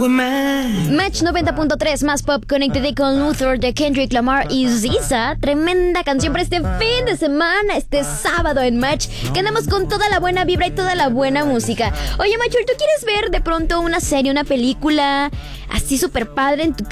Match 90.3 más pop, Connected con Luther de Kendrick Lamar y Ziza. Tremenda canción para este fin de semana, este sábado en Match, que andamos con toda la buena vibra y toda la buena música. Oye, Machul, ¿tú quieres ver de pronto una serie, una película así súper padre en tu